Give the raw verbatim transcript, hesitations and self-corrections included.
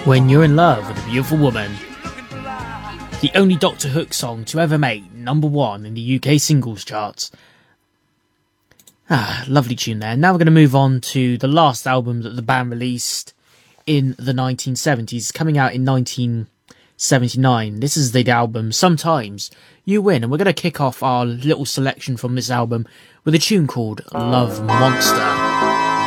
When You're in Love with a Beautiful Woman. The only Doctor Hook song to ever make number one in the U K singles charts. Ah, lovely tune there. Now we're going to move on to the last album that the band released in the nineteen seventies, coming out in nineteen seventy-nine. This is the album Sometimes You Win, and we're going to kick off our little selection from this album with a tune called Love Monster.